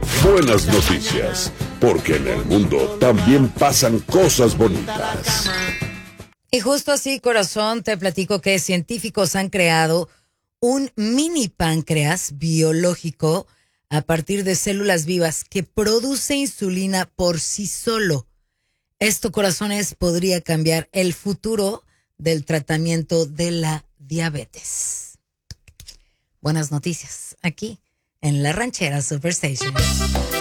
buenas noticias, porque en el mundo también pasan cosas bonitas. Y justo así, corazón, te platico que científicos han creado un mini páncreas biológico a partir de células vivas que produce insulina por sí solo. Esto, corazones, podría cambiar el futuro del tratamiento de la diabetes. Buenas noticias, aquí en La Ranchera Superstation.